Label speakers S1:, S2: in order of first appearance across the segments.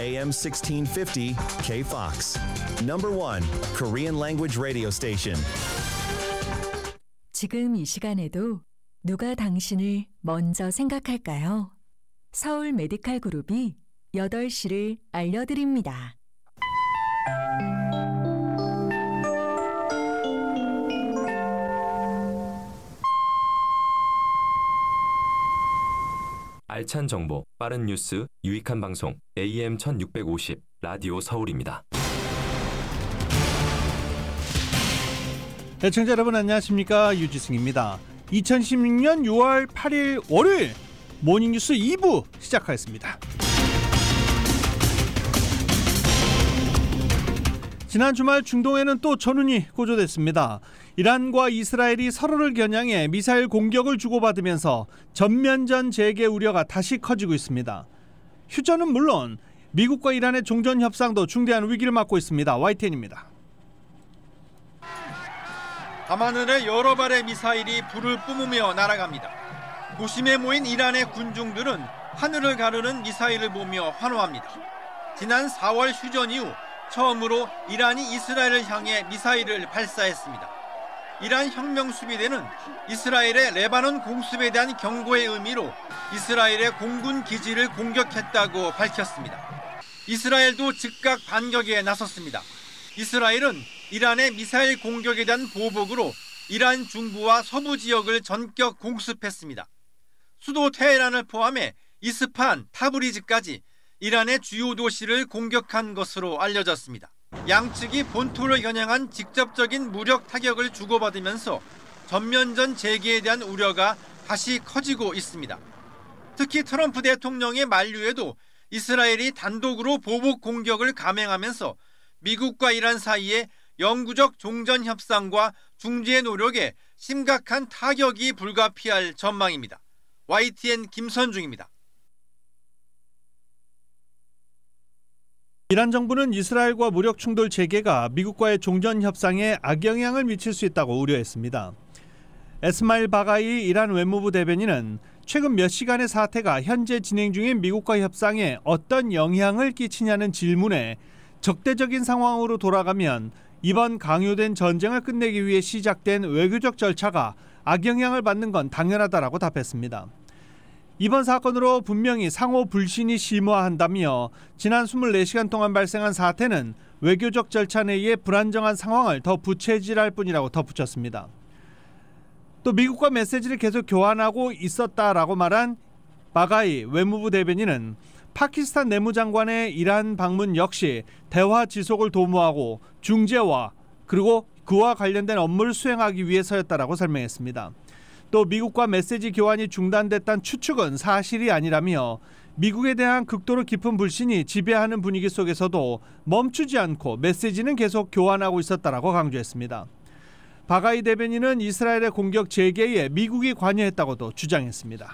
S1: AM 1650 KFOX. Number 1 Korean language radio station.
S2: 지금 이 시간에도 누가 당신을 먼저 생각할까요? 서울 메디칼 그룹이 8시를 알려드립니다.
S3: 알찬 정보, 빠른 뉴스, 유익한 방송 AM 1650 라디오 서울입니다.
S4: 시청자 여러분 안녕하십니까, 유지승입니다. 2016년 6월 8일 월요일 모닝뉴스 2부 시작하겠습니다. 지난 주말 중동에는 또 전운이 고조됐습니다. 이란과 이스라엘이 서로를 겨냥해 미사일 공격을 주고받으면서 전면전 재개 우려가 다시 커지고 있습니다. 휴전은 물론 미국과 이란의 종전 협상도 중대한 위기를 맞고 있습니다. YTN입니다.
S5: 밤하늘에 여러 발의 미사일이 불을 뿜으며 날아갑니다. 도심에 모인 이란의 군중들은 하늘을 가르는 미사일을 보며 환호합니다. 지난 4월 휴전 이후 처음으로 이란이 이스라엘을 향해 미사일을 발사했습니다. 이란 혁명수비대는 이스라엘의 레바논 공습에 대한 경고의 의미로 이스라엘의 공군 기지를 공격했다고 밝혔습니다. 이스라엘도 즉각 반격에 나섰습니다. 이스라엘은 이란의 미사일 공격에 대한 보복으로 이란 중부와 서부 지역을 전격 공습했습니다. 수도 테헤란을 포함해 이스파한, 타브리즈까지 이란의 주요 도시를 공격한 것으로 알려졌습니다. 양측이 본토를 겨냥한 직접적인 무력 타격을 주고받으면서 전면전 재개에 대한 우려가 다시 커지고 있습니다. 특히 트럼프 대통령의 만류에도 이스라엘이 단독으로 보복 공격을 감행하면서 미국과 이란 사이에 영구적 종전 협상과 중재 노력에 심각한 타격이 불가피할 전망입니다. YTN 김선중입니다.
S4: 이란 정부는 이스라엘과 무력 충돌 재개가 미국과의 종전 협상에 악영향을 미칠 수 있다고 우려했습니다. 에스마일 바가이 이란 외무부 대변인은 최근 몇 시간의 사태가 현재 진행 중인 미국과 협상에 어떤 영향을 끼치냐는 질문에 적대적인 상황으로 돌아가면 이번 강요된 전쟁을 끝내기 위해 시작된 외교적 절차가 악영향을 받는 건 당연하다라고 답했습니다. 이번 사건으로 분명히 상호 불신이 심화한다며 지난 24시간 동안 발생한 사태는 외교적 절차 내의 불안정한 상황을 더 부채질할 뿐이라고 덧붙였습니다. 또 미국과 메시지를 계속 교환하고 있었다라고 말한 바가이 외무부 대변인은 파키스탄 내무장관의 이란 방문 역시 대화 지속을 도모하고 중재와 그리고 그와 관련된 업무를 수행하기 위해서였다라고 설명했습니다. 또 미국과 메시지 교환이 중단됐다는 추측은 사실이 아니라며 미국에 대한 극도로 깊은 불신이 지배하는 분위기 속에서도 멈추지 않고 메시지는 계속 교환하고 있었다라고 강조했습니다. 바가이 대변인은 이스라엘의 공격 재개에 미국이 관여했다고도 주장했습니다.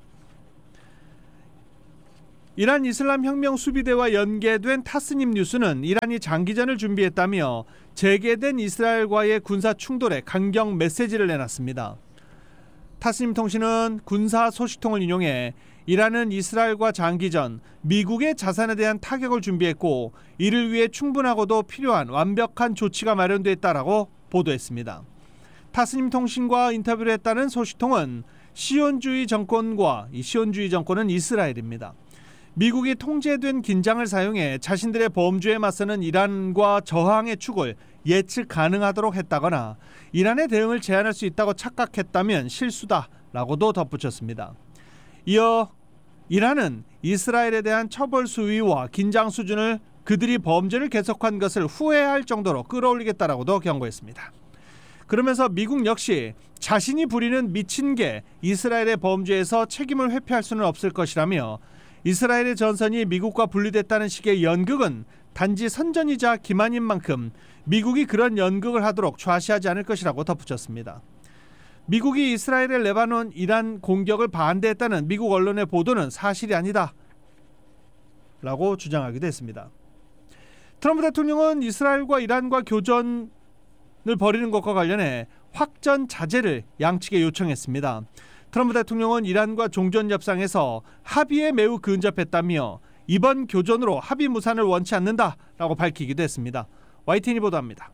S4: 이란 이슬람 혁명 수비대와 연계된 타스님 뉴스는 이란이 장기전을 준비했다며 재개된 이스라엘과의 군사 충돌에 강경 메시지를 내놨습니다. 타스님 통신은 군사 소식통을 인용해 이란은 이스라엘과 장기전, 미국의 자산에 대한 타격을 준비했고 이를 위해 충분하고도 필요한 완벽한 조치가 마련돼 있다라고 보도했습니다. 타스님 통신과 인터뷰를 했다는 소식통은 시온주의 정권과 이 시온주의 정권은 이스라엘입니다. 미국이 통제된 긴장을 사용해 자신들의 범죄에 맞서는 이란과 저항의 축을 예측 가능하도록 했다거나 이란의 대응을 제한할 수 있다고 착각했다면 실수다라고도 덧붙였습니다. 이어 이란은 이스라엘에 대한 처벌 수위와 긴장 수준을 그들이 범죄를 계속한 것을 후회할 정도로 끌어올리겠다라고도 경고했습니다. 그러면서 미국 역시 자신이 부리는 미친 개 이스라엘의 범죄에서 책임을 회피할 수는 없을 것이라며 이스라엘의 전선이 미국과 분리됐다는 식의 연극은 단지 선전이자 기만인 만큼 미국이 그런 연극을 하도록 좌시하지 않을 것이라고 덧붙였습니다. 미국이 이스라엘의 레바논, 이란 공격을 반대했다는 미국 언론의 보도는 사실이 아니다 라고 주장하기도 했습니다. 트럼프 대통령은 이스라엘과 이란과 교전을 벌이는 것과 관련해 확전 자제를 양측에 요청했습니다. 트럼프 대통령은 이란과 종전 협상에서 합의에 매우 근접했다며 이번 교전으로 합의 무산을 원치 않는다라고 밝히기도 했습니다. YTN이 보도합니다.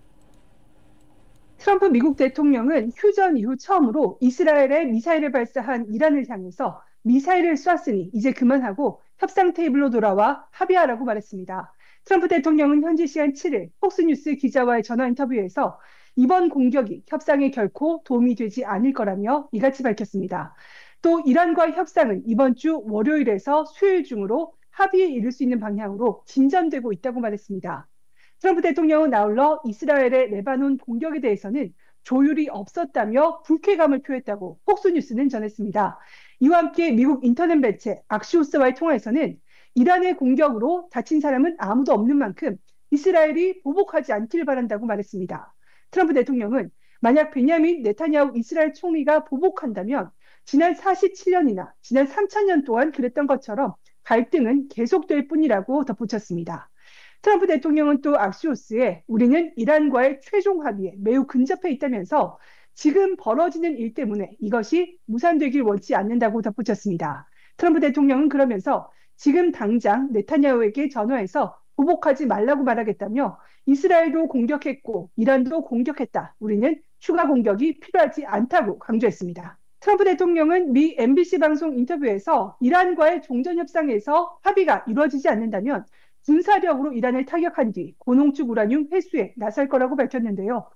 S6: 트럼프 미국 대통령은 휴전 이후 처음으로 이스라엘에 미사일을 발사한 이란을 향해서 미사일을 쐈으니 이제 그만하고 협상 테이블로 돌아와 합의하라고 말했습니다. 트럼프 대통령은 현지 시간 7일 폭스뉴스 기자와의 전화 인터뷰에서 이번 공격이 협상에 결코 도움이 되지 않을 거라며 이같이 밝혔습니다. 또 이란과의 협상은 이번 주 월요일에서 수요일 중으로 합의에 이를 수 있는 방향으로 진전되고 있다고 말했습니다. 트럼프 대통령은 아울러 이스라엘의 레바논 공격에 대해서는 조율이 없었다며 불쾌감을 표했다고 폭스뉴스는 전했습니다. 이와 함께 미국 인터넷 매체 악시오스와의 통화에서는 이란의 공격으로 다친 사람은 아무도 없는 만큼 이스라엘이 보복하지 않기를 바란다고 말했습니다. 트럼프 대통령은 만약 베냐민 네타냐후 이스라엘 총리가 보복한다면 지난 47년이나 지난 3000년 동안 그랬던 것처럼 갈등은 계속될 뿐이라고 덧붙였습니다. 트럼프 대통령은 또 악시오스에 우리는 이란과의 최종 합의에 매우 근접해 있다면서 지금 벌어지는 일 때문에 이것이 무산되길 원치 않는다고 덧붙였습니다. 트럼프 대통령은 그러면서 지금 당장 네타냐후에게 전화해서 보복하지 말라고 말하겠다며 이스라엘도 공격했고 이란도 공격했다. 우리는 추가 공격이 필요하지 않다고 강조했습니다. 트럼프 대통령은 미 MBC 방송 인터뷰에서 이란과의 종전협상에서 합의가 이루어지지 않는다면 군사력으로 이란을 타격한 뒤 고농축 우라늄 회수에 나설 거라고 밝혔는데요.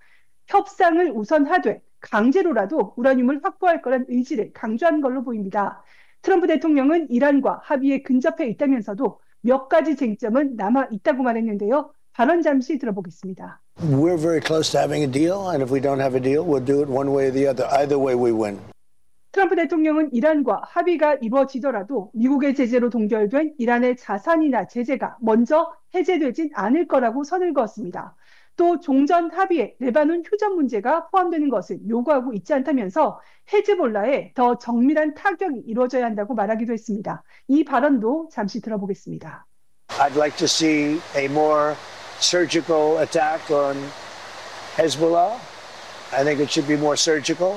S6: 협상을 우선하되 강제로라도 우라늄을 확보할 거란 의지를 강조한 걸로 보입니다. 트럼프 대통령은 이란과 합의에 근접해 있다면서도 몇 가지 쟁점은 남아 있다고 말했는데요. 발언 잠시 들어보겠습니다.
S7: We're very close to having a deal, and if we don't have a deal, we'll do it one way or the other. Either way, we win.
S6: 트럼프 대통령은 이란과 합의가 이루어지더라도 미국의 제재로 동결된 이란의 자산이나 제재가 먼저 해제되진 않을 거라고 선을 그었습니다. 또 종전 합의에 레바논 휴전 문제가 포함되는 것은 요구하고 있지 않다면서 헤즈볼라에 더 정밀한 타격이 이루어져야 한다고 말하기도 했습니다. 이 발언도 잠시 들어보겠습니다.
S7: I'd like to see a more surgical attack on Hezbollah. I think it should be more surgical.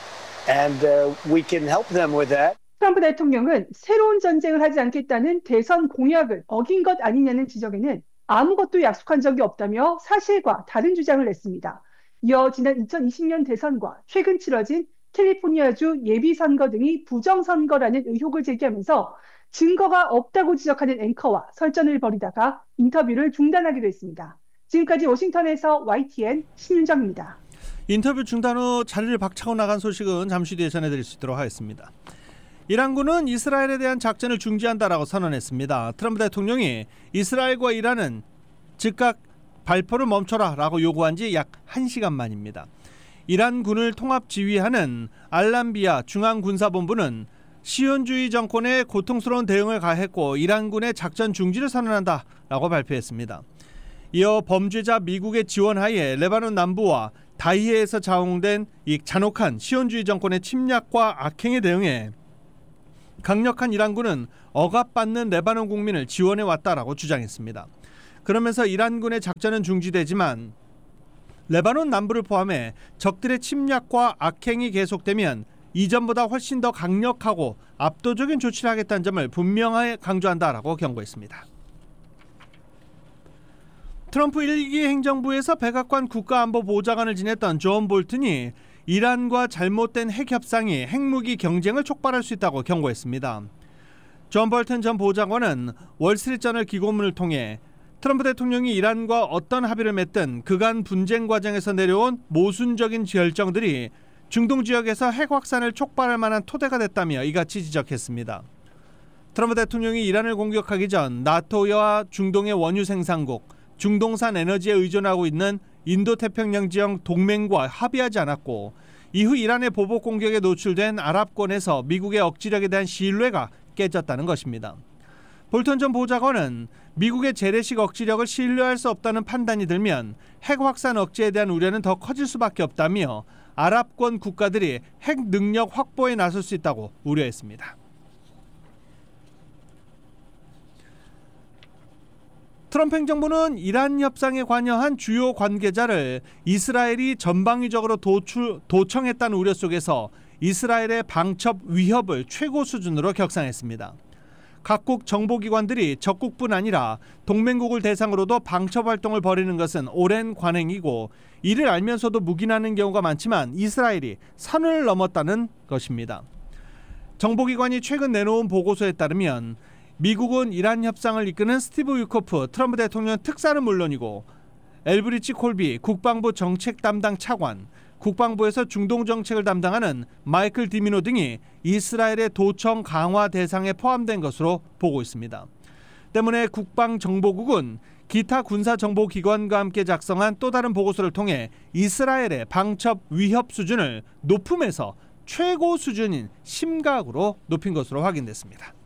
S7: And we can help them with that.
S6: 트럼프 대통령은 새로운 전쟁을 하지 않겠다는 대선 공약을 어긴 것 아니냐는 지적에는 아무것도 약속한 적이 없다며 사실과 다른 주장을 냈습니다. 이어 지난 2020년 대선과 최근 치러진 캘리포니아주 예비선거 등이 부정선거라는 의혹을 제기하면서 증거가 없다고 지적하는 앵커와 설전을 벌이다가 인터뷰를 중단하기도 했습니다. 지금까지 워싱턴에서 YTN 신윤정입니다.
S4: 인터뷰 중단 후 자리를 박차고 나간 소식은 잠시 뒤에 전해드릴 수 있도록 하겠습니다. 이란군은 이스라엘에 대한 작전을 중지한다라고 선언했습니다. 트럼프 대통령이 이스라엘과 이란은 즉각 발포를 멈춰라라고 요구한 지 약 1시간 만입니다. 이란군을 통합 지휘하는 알람비아 중앙군사본부는 시온주의 정권에 고통스러운 대응을 가했고 이란군의 작전 중지를 선언한다라고 발표했습니다. 이어 범죄자 미국의 지원하에 레바논 남부와 다이에에서 자홍된 이 잔혹한 시온주의 정권의 침략과 악행에 대응해 강력한 이란군은 억압받는 레바논 국민을 지원해왔다라고 주장했습니다. 그러면서 이란군의 작전은 중지되지만 레바논 남부를 포함해 적들의 침략과 악행이 계속되면 이전보다 훨씬 더 강력하고 압도적인 조치를 하겠다는 점을 분명하게 강조한다라고 경고했습니다. 트럼프 1기 행정부에서 백악관 국가안보보좌관을 지냈던 존 볼튼이 이란과 잘못된 핵협상이 핵무기 경쟁을 촉발할 수 있다고 경고했습니다. 존 볼튼 전 보좌관은 월스트리트저널 기고문을 통해 트럼프 대통령이 이란과 어떤 합의를 맺든 그간 분쟁 과정에서 내려온 모순적인 결정들이 중동 지역에서 핵 확산을 촉발할 만한 토대가 됐다며 이같이 지적했습니다. 트럼프 대통령이 이란을 공격하기 전 나토와 중동의 원유 생산국, 중동산 에너지에 의존하고 있는 인도태평양 지역 동맹과 합의하지 않았고 이후 이란의 보복 공격에 노출된 아랍권에서 미국의 억지력에 대한 신뢰가 깨졌다는 것입니다. 볼턴 전 보좌관은 미국의 재래식 억지력을 신뢰할 수 없다는 판단이 들면 핵 확산 억제에 대한 우려는 더 커질 수밖에 없다며 아랍권 국가들이 핵 능력 확보에 나설 수 있다고 우려했습니다. 트럼프 행정부는 이란 협상에 관여한 주요 관계자를 이스라엘이 전방위적으로 도청했다는 우려 속에서 이스라엘의 방첩 위협을 최고 수준으로 격상했습니다. 각국 정보기관들이 적국뿐 아니라 동맹국을 대상으로도 방첩 활동을 벌이는 것은 오랜 관행이고 이를 알면서도 묵인하는 경우가 많지만 이스라엘이 선을 넘었다는 것입니다. 정보기관이 최근 내놓은 보고서에 따르면 미국은 이란 협상을 이끄는 스티브 위코프 트럼프 대통령 특사는 물론이고 엘브리치 콜비 국방부 정책 담당 차관, 국방부에서 중동 정책을 담당하는 마이클 디미노 등이 이스라엘의 도청 강화 대상에 포함된 것으로 보고 있습니다. 때문에 국방정보국은 기타 군사정보기관과 함께 작성한 또 다른 보고서를 통해 이스라엘의 방첩 위협 수준을 높음에서 최고 수준인 심각으로 높인 것으로 확인됐습니다.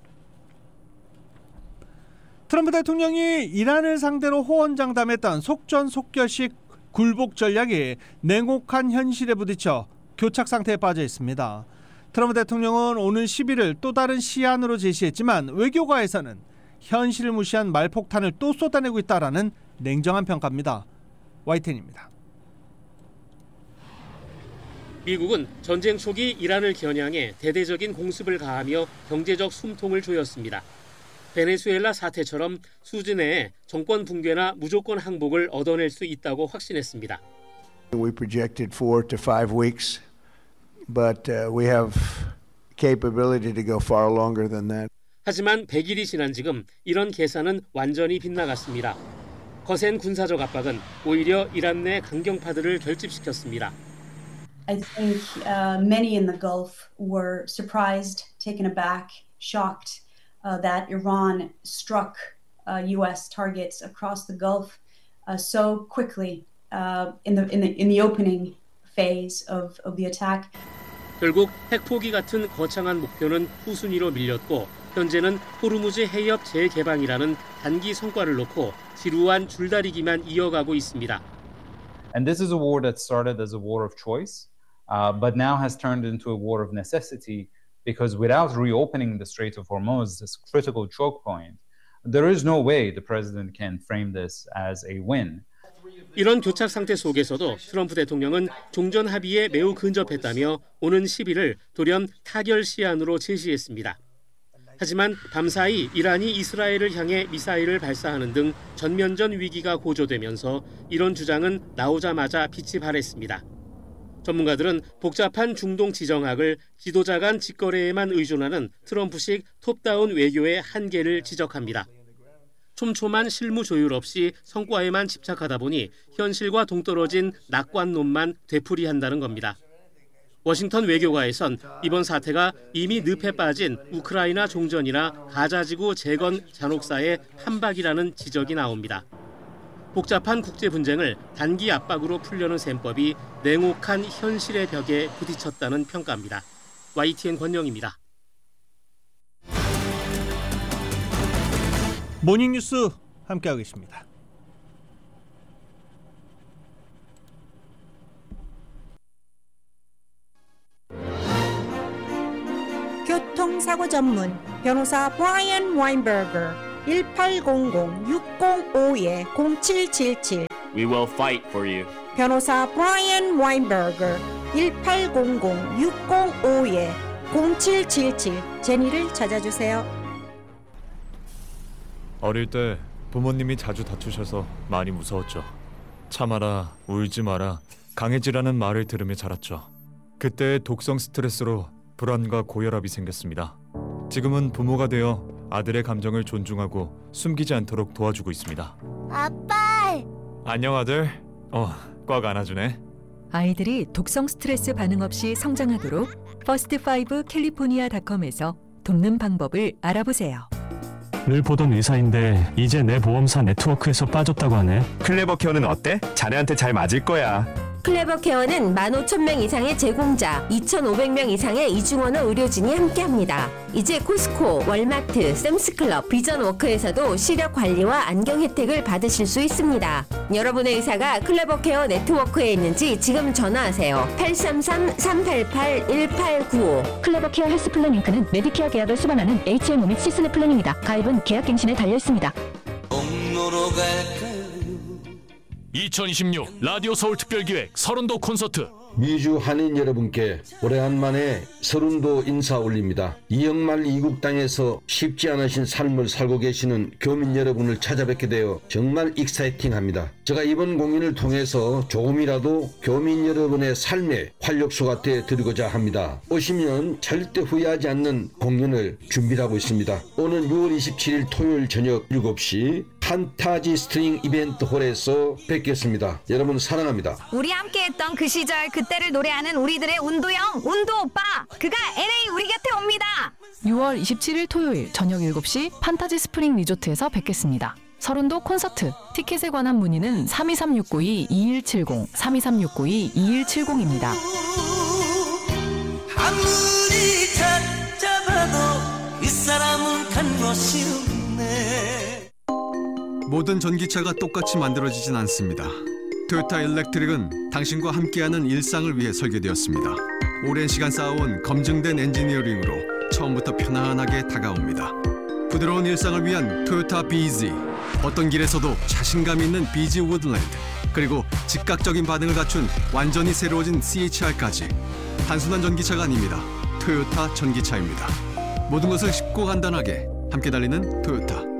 S4: 트럼프 대통령이 이란을 상대로 호언장담했던 속전속결식 굴복 전략이 냉혹한 현실에 부딪혀 교착 상태에 빠져 있습니다. 트럼프 대통령은 오는 11일 또 다른 시한으로 제시했지만 외교가에서는 현실을 무시한 말폭탄을 또 쏟아내고 있다라는 냉정한 평가입니다. YTN입니다.
S8: 미국은 전쟁 초기 이란을 겨냥해 대대적인 공습을 가하며 경제적 숨통을 조였습니다. 베네수엘라 사태처럼 수준 내에 정권 붕괴나 무조건 항복을 얻어낼 수 있다고 확신했습니다.
S7: We projected 4 to 5 weeks, but we have capability to go far longer than that.
S8: 하지만 100일이 지난 지금 이런 계산은 완전히 빗나갔습니다. 거센 군사적 압박은 오히려 이란 내 강경파들을 결집시켰습니다.
S9: I think many in the Gulf were surprised, taken aback, shocked that Iran struck U.S. targets across the Gulf so quickly in the opening phase of the attack.
S8: 결국 핵포기 같은 거창한 목표는 후순위로 밀렸고 현재는 호르무즈 해협 재개방이라는 단기 성과를 놓고 지루한 줄다리기만 이어가고 있습니다.
S10: And this is a war that started as a war of choice, but now has turned into a war of necessity. Because without reopening the Strait of Hormuz, this critical choke point, there is no way the president can frame this as a win.
S8: 이런 교착 상태 속에서도 트럼프 대통령은 종전 합의에 매우 근접했다며 오는 10일을 돌연 타결 시한으로 제시했습니다. 하지만 밤사이 이란이 이스라엘을 향해 미사일을 발사하는 등 전면전 위기가 고조되면서 이런 주장은 나오자마자 빛이 발했습니다. 전문가들은 복잡한 중동 지정학을 지도자 간 직거래에만 의존하는 트럼프식 톱다운 외교의 한계를 지적합니다. 촘촘한 실무 조율 없이 성과에만 집착하다 보니 현실과 동떨어진 낙관론만 되풀이한다는 겁니다. 워싱턴 외교가에선 이번 사태가 이미 늪에 빠진 우크라이나 종전이나 가자지구 재건 잔혹사의 한박이라는 지적이 나옵니다. 복잡한 국제 분쟁을 단기 압박으로 풀려는 셈법이 냉혹한 현실의 벽에 부딪혔다는 평가입니다. YTN 권영입니다.
S4: 모닝뉴스 함께하고 계십니다.
S11: 교통사고 전문 변호사 브라이언 와인버거 1800-605-0777
S12: We will fight for you.
S11: 변호사 브라이언 와인버거 1800-605-0777 제니를 찾아주세요.
S13: 어릴 때 부모님이 자주 다투셔서 많이 무서웠죠. 참아라, 울지 마라, 강해지라는 말을 들으며 자랐죠. 그때의 독성 스트레스로 불안과 고혈압이 생겼습니다. 지금은 부모가 되어 아들의 감정을 존중하고 숨기지 않도록 도와주고 있습니다.
S14: 아빠!
S13: 안녕 아들. 꽉 안아주네.
S2: 아이들이 독성 스트레스 반응 없이 성장하도록 first5캘리포니아.com에서 돕는 방법을 알아보세요.
S15: 늘 보던 의사인데 이제 내 보험사 네트워크에서 빠졌다고 하네.
S16: 클레버케어는 어때? 자네한테 잘 맞을 거야.
S14: 클레버케어는 15,000명 이상의 제공자, 2,500명 이상의 이중언어 의료진이 함께합니다. 이제 코스코, 월마트, 샘스클럽, 비전워크에서도 시력 관리와 안경 혜택을 받으실 수 있습니다. 여러분의 의사가 클레버케어 네트워크에 있는지 지금 전화하세요. 833-388-1895.
S17: 클레버케어 헬스플랜 잉크는 메디케어 계약을 수반하는 HMO 및 시스네 플랜입니다. 가입은 계약 갱신에 달려 있습니다.
S18: 2026 라디오 서울 특별기획 서른도 콘서트.
S19: 미주 한인 여러분께 오래간만에 서른도 인사 올립니다. 이영말 이국 땅에서 쉽지 않으신 삶을 살고 계시는 교민 여러분을 찾아뵙게 되어 정말 익사이팅합니다. 제가 이번 공연을 통해서 조금이라도 교민 여러분의 삶의 활력소가 되어 드리고자 합니다. 오시면 절대 후회하지 않는 공연을 준비하고 있습니다. 오는 6월 27일 토요일 저녁 7시 판타지 스트링 이벤트 홀에서 뵙겠습니다. 여러분 사랑합니다.
S20: 우리 함께했던 그 시절 그때를 노래하는 우리들의 운도형 운도 오빠, 그가 LA 우리 곁에 옵니다.
S21: 6월 27일 토요일 저녁 7시 판타지 스프링 리조트에서 뵙겠습니다. 서른도 콘서트. 티켓에 관한 문의는 323-692-2170 323-692-2170입니다.
S22: 아무리 잡아도 그 사람은 간 것이 없네.
S23: 모든 전기차가 똑같이 만들어지진 않습니다. 토요타 일렉트릭은 당신과 함께하는 일상을 위해 설계되었습니다. 오랜 시간 쌓아온 검증된 엔지니어링으로 처음부터 편안하게 다가옵니다. 부드러운 일상을 위한 토요타 BZ. 어떤 길에서도 자신감 있는 BZ 우드랜드. 그리고 즉각적인 반응을 갖춘 완전히 새로워진 CHR까지. 단순한 전기차가 아닙니다. 토요타 전기차입니다. 모든 것을 쉽고 간단하게 함께 달리는 토요타.